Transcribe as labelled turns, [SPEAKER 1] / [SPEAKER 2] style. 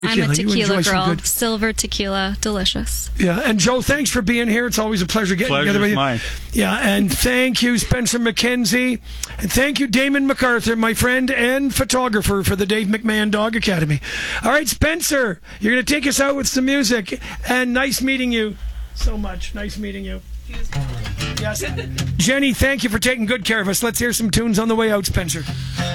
[SPEAKER 1] I'm a tequila girl. Silver tequila, delicious.
[SPEAKER 2] Yeah, and Joe, thanks for being here. It's always a pleasure getting together with you.
[SPEAKER 3] Mine.
[SPEAKER 2] Yeah, and thank you, Spencer McKenzie. And thank you, Damon MacArthur, my friend and photographer for the Dave McMahon Dog Academy. All right, Spencer, you're going to take us out with some music. And nice meeting you so much. Nice meeting you. Yes. Jenny, thank you for taking good care of us. Let's hear some tunes on the way out, Spencer.